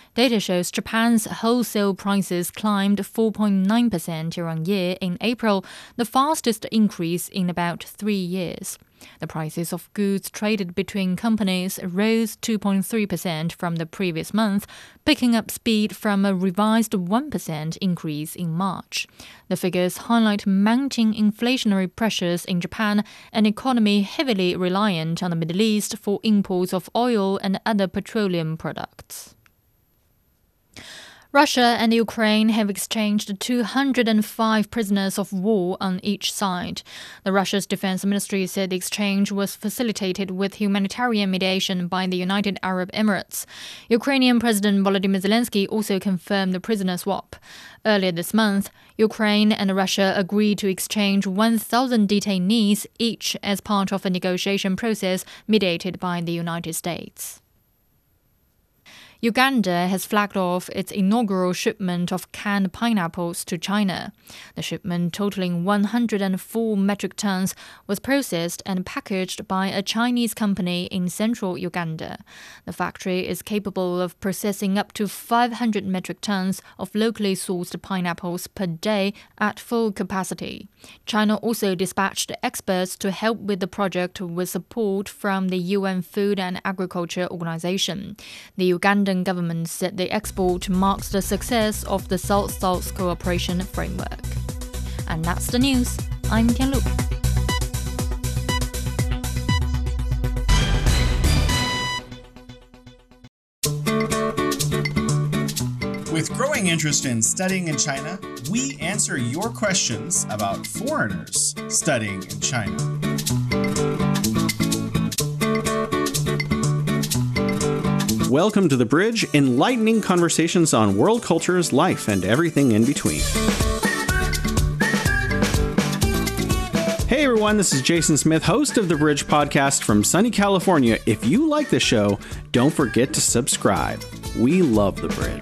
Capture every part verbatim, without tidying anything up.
Data shows Japan's wholesale prices climbed four point nine percent year-on-year in April, the fastest increase in about three years. The prices of goods traded between companies rose two point three percent from the previous month, picking up speed from a revised one percent increase in March. The figures highlight mounting inflationary pressures in Japan, an economy heavily reliant on the Middle East for imports of oil and other petroleum products. Russia and Ukraine have exchanged two hundred five prisoners of war on each side. The Russia's defense ministry said the exchange was facilitated with humanitarian mediation by the United Arab Emirates. Ukrainian President Volodymyr Zelensky also confirmed the prisoner swap. Earlier this month, Ukraine and Russia agreed to exchange one thousand detainees each as part of a negotiation process mediated by the United States. Uganda has flagged off its inaugural shipment of canned pineapples to China. The shipment, totaling one hundred four metric tons, was processed and packaged by a Chinese company in central Uganda. The factory is capable of processing up to five hundred metric tons of locally sourced pineapples per day at full capacity. China also dispatched experts to help with the project with support from the U N Food and Agriculture Organization. The Ugandan government said the export marks the success of the South-South Cooperation Framework. And that's the news. I'm Tian Lu. With growing interest in studying in China, we answer your questions about foreigners studying in China. Welcome to The Bridge, enlightening conversations on world cultures, life, and everything in between. Hey everyone, this is Jason Smith, host of The Bridge podcast from sunny California. If you like the show, don't forget to subscribe. We love The Bridge.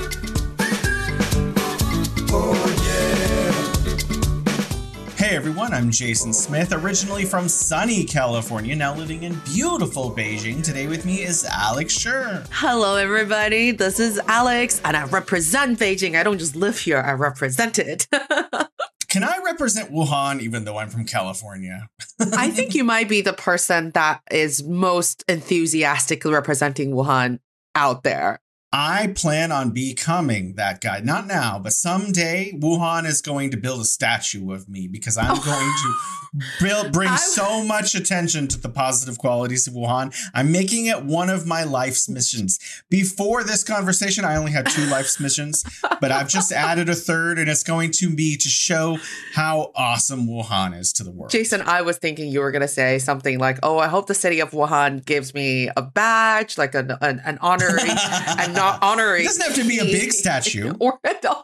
Hey everyone, I'm Jason Smith, originally from sunny California, now living in beautiful Beijing. Today with me is Alex Scher. Hello everybody, this is Alex, and I represent Beijing. I don't just live here, I represent it. Can I represent Wuhan even though I'm from California? I think you might be the person that is most enthusiastically representing Wuhan out there. I plan on becoming that guy. Not now, but someday Wuhan is going to build a statue of me because I'm going to build, bring I... so much attention to the positive qualities of Wuhan. I'm making it one of my life's missions. Before this conversation, I only had two life's missions, but I've just added a third, and it's going to be to show how awesome Wuhan is to the world. Jason, I was thinking you were going to say something like, oh, I hope the city of Wuhan gives me a badge, like an, an, an honorary and not honorary. It doesn't have to be a big statue. Or a dog.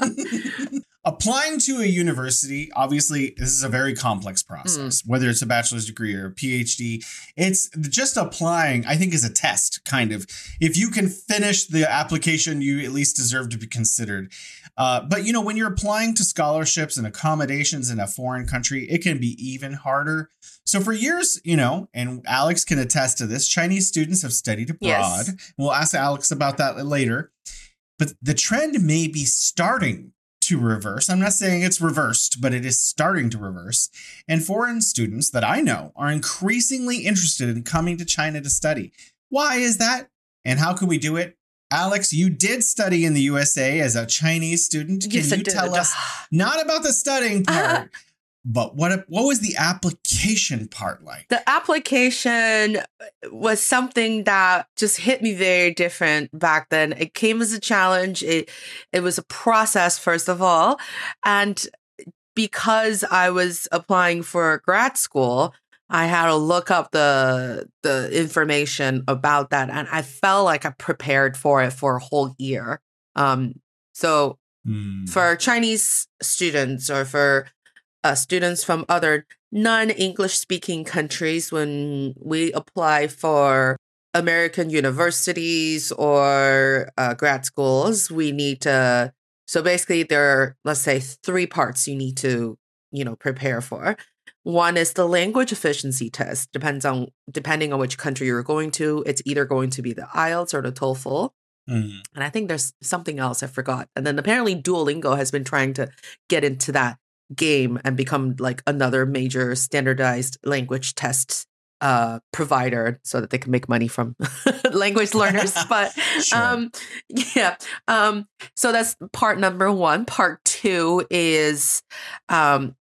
Applying to a university, obviously, this is a very complex process. Mm. Whether it's a bachelor's degree or a PhD, it's just applying, I think, is a test, kind of. If you can finish the application, you at least deserve to be considered. Uh, but, you know, when you're applying to scholarships and accommodations in a foreign country, it can be even harder. So for years, you know, and Alex can attest to this, Chinese students have studied abroad. Yes. We'll ask Alex about that later. But the trend may be starting to reverse. I'm not saying it's reversed, but it is starting to reverse. And foreign students that I know are increasingly interested in coming to China to study. Why is that? And how can we do it? Alex, you did study in the U S A as a Chinese student. Can yes, you tell us not about the studying part, but what what was the application part like? The application was something that just hit me very different back then. It came as a challenge. It it was a process, first of all. And because I was applying for grad school, I had to look up the the information about that, and I felt like I prepared for it for a whole year. Um, so mm. for Chinese students or for uh, students from other non-English speaking countries, when we apply for American universities or uh, grad schools, we need to. So basically, there are, let's say, three parts you need to, you know, prepare for. One is the language efficiency test. Depends on depending on which country you're going to. It's either going to be the I E L T S or the TOEFL. Mm. And I think there's something else I forgot. And then apparently Duolingo has been trying to get into that game and become like another major standardized language test uh provider so that they can make money from language learners. But Sure. um yeah. Um so that's part number one. Part two is um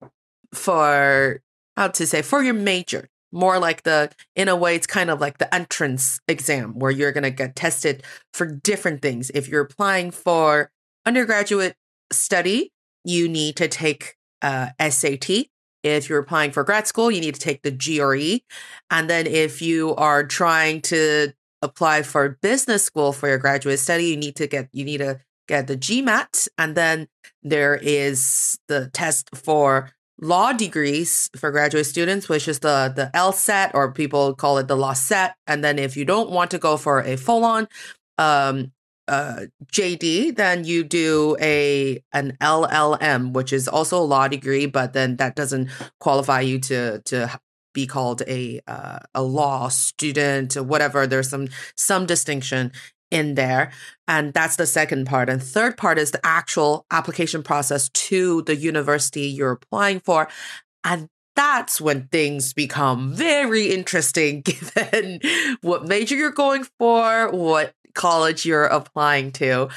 for how to say for your major. More like the, in a way, it's kind of like the entrance exam where you're going to get tested for different things. If you're applying for undergraduate study, you need to take uh, S A T. If you're applying for grad school, you need to take the G R E. And then if you are trying to apply for business school for your graduate study, you need to get, you need to get the GMAT. And then there is the test for law degrees for graduate students, which is the the LSAT, or people call it the LawCET. And then if you don't want to go for a full-on um, uh, J D, then you do a an L L M, which is also a law degree, but then that doesn't qualify you to to be called a uh, a law student or whatever. There's some some distinction in there. And that's the second part. And third part is the actual application process to the university you're applying for. And that's when things become very interesting, given what major you're going for, what college you're applying to.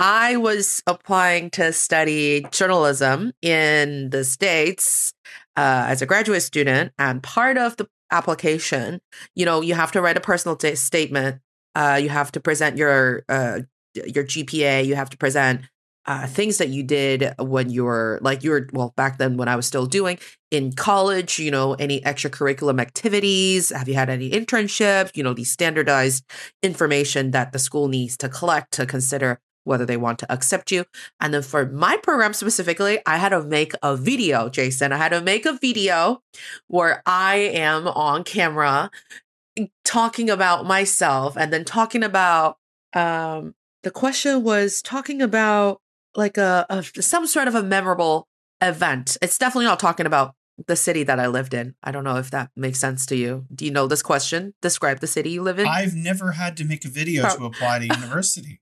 I was applying to study journalism in the States uh, as a graduate student. And part of the application, you know, you have to write a personal t- statement. Uh, you have to present your uh, your G P A. You have to present uh, things that you did when you were like you were well back then when I was still doing in college. You know, any extracurriculum activities? Have you had any internships? You know, the standardized information that the school needs to collect to consider whether they want to accept you. And then for my program specifically, I had to make a video, Jason. I had to make a video where I am on camera talking about myself, and then talking about um the question was talking about like a, a some sort of a memorable event. It's definitely not talking about the city that I lived in. I don't know if that makes sense to you. Do you know this question? Describe the city you live in. I've never had to make a video Pro- to apply to university.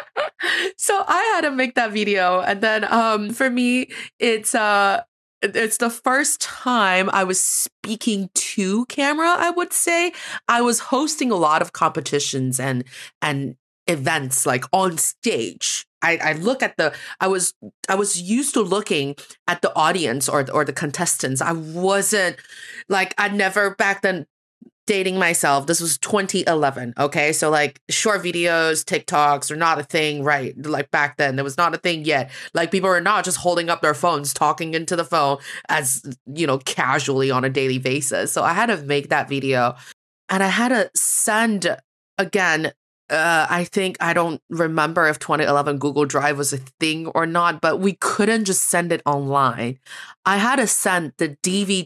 So I had to make that video, and then um for me it's uh it's the first time I was speaking to camera, I would say. I was hosting a lot of competitions and and events like on stage. I, I look at the I was I was used to looking at the audience or or the contestants. I wasn't like I never back then dating myself. This was twenty eleven. Okay. So like short videos, TikToks are not a thing, right? Like back then, there was not a thing yet. Like people are not just holding up their phones, talking into the phone as, you know, casually on a daily basis. So I had to make that video, and I had to send again. Uh, I think I don't remember if twenty eleven Google Drive was a thing or not, but we couldn't just send it online. I had to send the D V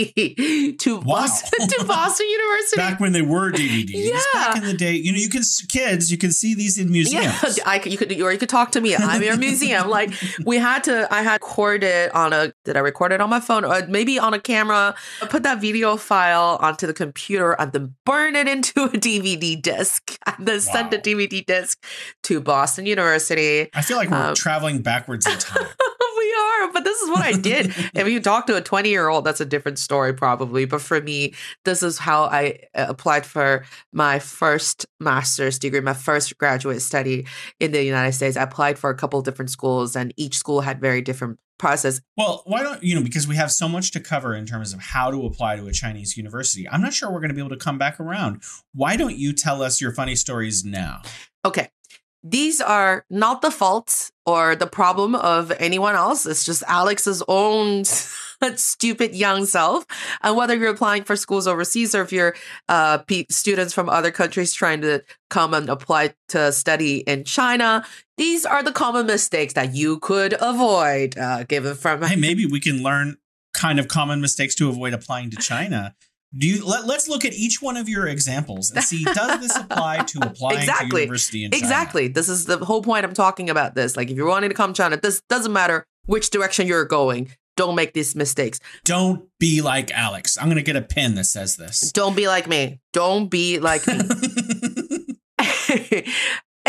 D to Wow. Boston to Boston University. Back when they were D V Ds. Yeah. Back in the day, you know, you can kids, you can see these in museums. Yeah, I could, you could, or you could talk to me. I'm your museum. Like we had to, I had recorded on a, did I record it on my phone or maybe on a camera? I put that video file onto the computer and then burn it into a D V D disc and then Wow. send the D V D disc to Boston University. I feel like we're Um, traveling backwards in time. We are, but this is what I did. If you talk to a twenty year old, that's a different story probably. But for me, this is how I uh, applied for my first master's degree, my first graduate study in the United States. I applied for a couple of different schools, and each school had very different process. Well, why don't you know, because we have so much to cover in terms of how to apply to a Chinese university. I'm not sure we're going to be able to come back around. Why don't you tell us your funny stories now? Okay. These are not the fault or the problem of anyone else. It's just Alex's own stupid young self. And whether you're applying for schools overseas or if you're uh, pe- students from other countries trying to come and apply to study in China, these are the common mistakes that you could avoid, uh, given from... Hey, maybe we can learn kind of common mistakes to avoid applying to China. Do you let, let's look at each one of your examples and see, does this apply to applying Exactly. to university in China? Exactly. This is the whole point I'm talking about this. Like if you're wanting to come to China, this doesn't matter which direction you're going. Don't make these mistakes. Don't be like Alex. I'm going to get a pin that says this. Don't be like me. Don't be like me. A,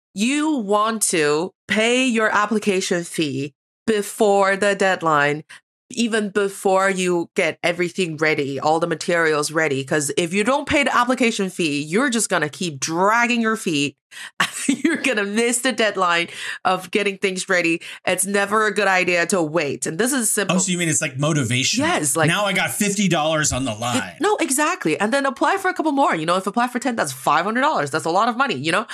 you want to pay your application fee before the deadline, even before you get everything ready, all the materials ready. Because if you don't pay the application fee, you're just going to keep dragging your feet. You're going to miss the deadline of getting things ready. It's never a good idea to wait. And this is simple. Oh, so you mean it's like motivation? Yes. Like, now I got fifty dollars on the line. No, exactly. And then apply for a couple more. You know, if apply for ten, that's five hundred dollars. That's a lot of money, you know?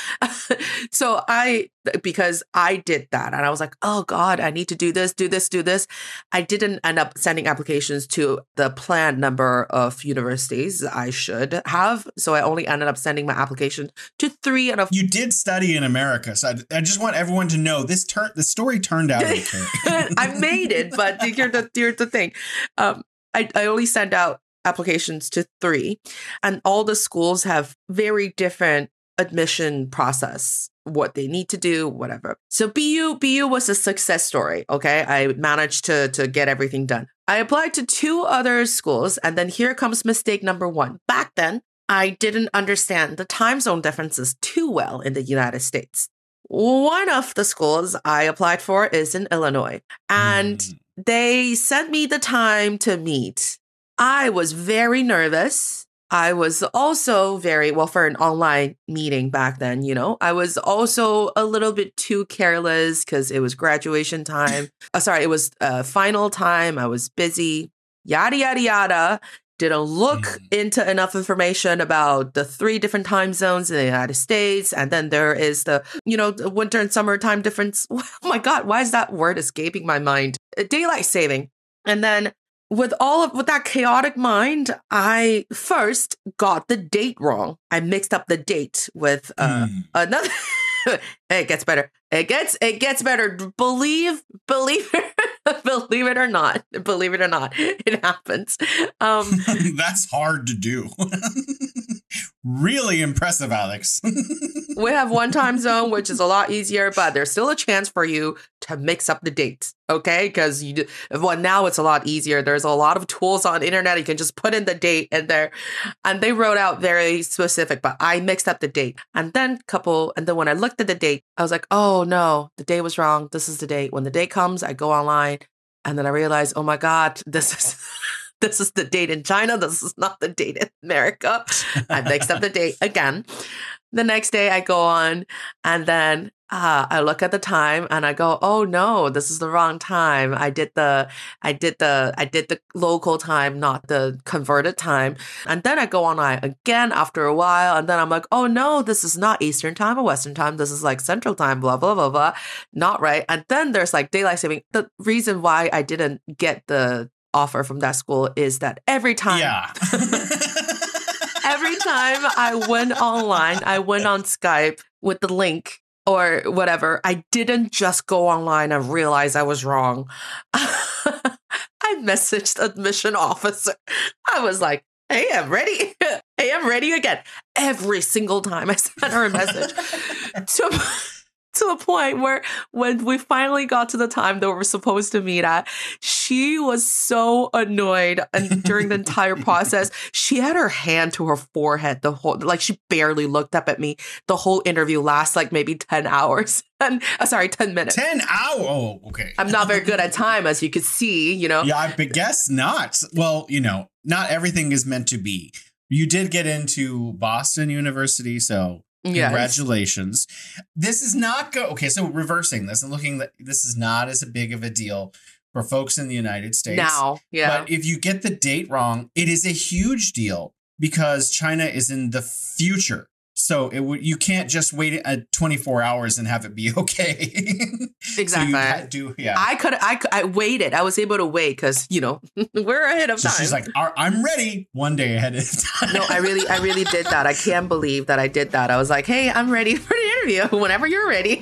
So I, because I did that and I was like, oh God, I need to do this, do this, do this. I didn't end up sending applications to the planned number of universities I should have. So I only ended up sending my application to three and a You did study in America, so I, I just want everyone to know this turn. The story turned out okay. I made it, but here's the here's the thing. Um, I I only sent out applications to three, and all the schools have very different admission process. What they need to do, whatever. So B U B U was a success story. Okay, I managed to to get everything done. I applied to two other schools, and then here comes mistake number one. Back then, I didn't understand the time zone differences too well in the United States. One of the schools I applied for is in Illinois, and mm. they sent me the time to meet. I was very nervous. I was also very, well, for an online meeting back then, you know, I was also a little bit too careless because it was graduation time. Oh, sorry, it was uh, final time. I was busy, yada, yada, yada. Didn't look mm. into enough information about the three different time zones in the United States. And then there is the, you know, the winter and summer time difference. Oh my God, why is that word escaping my mind? Daylight saving. And then with all of with that chaotic mind, I first got the date wrong. I mixed up the date with uh, mm. another. It gets better. It gets it gets better. Believe believe it, believe it or not. Believe it or not, it happens. Um, That's hard to do. Really impressive, Alex. We have one time zone, which is a lot easier, but there's still a chance for you to mix up the dates. Okay, because you do, well, now it's a lot easier. There's a lot of tools on the internet. You can just put in the date in there, and they wrote out very specific. But I mixed up the date, and then couple, and then when I looked at the date, I was like, oh no, the date was wrong. This is the date. When the date comes, I go online, and then I realize, oh my God, this is. This is the date in China. This is not the date in America. I mixed up the date again. The next day I go on and then uh, I look at the time and I go, oh no, this is the wrong time. I did the, I did the, I did the local time, not the converted time. And then I go online again after a while. And then I'm like, oh no, this is not Eastern time or Western time. This is like Central time, blah, blah, blah, blah. Not right. And then there's like daylight saving. The reason why I didn't get the offer from that school is that every time, yeah. every time I went online, I went on Skype with the link or whatever. I didn't just go online and realize I was wrong. I messaged the admission officer. I was like, hey, I'm ready. Hey, I'm ready again. Every single time I sent her a message. to, to a point where when we finally got to the time that we were supposed to meet at, she was so annoyed. And during the entire process, she had her hand to her forehead the whole, like she barely looked up at me. The whole interview lasts like maybe ten hours. And uh, sorry, ten minutes. ten hours? Oh, okay. I'm not very good at time, as you could see, you know? Yeah, I guess not. Well, you know, not everything is meant to be. You did get into Boston University, so congratulations. Yes. This is not go. Okay, so reversing this and looking that this is not as big of a deal for folks in the United States. Now, yeah. But if you get the date wrong, it is a huge deal because China is in the future. So it w- you can't just wait uh, twenty-four hours and have it be okay. Exactly. So you do, yeah. I could, I could, I waited. I was able to wait because, you know, we're ahead of so time. She's like, I'm ready one day ahead of time. No, I really, I really did that. I can't believe that I did that. I was like, hey, I'm ready for the interview whenever you're ready.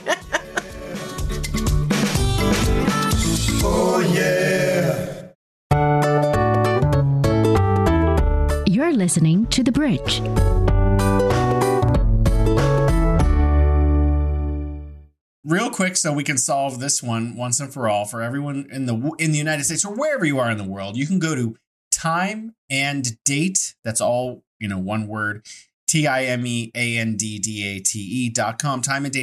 Oh, yeah. You're listening to The Bridge. Real quick, so we can solve this one once and for all for everyone in the in the United States or wherever you are in the world. You can go to time and date. That's all, you know, one word. T I M E A N D D A T E dot com. Time and date.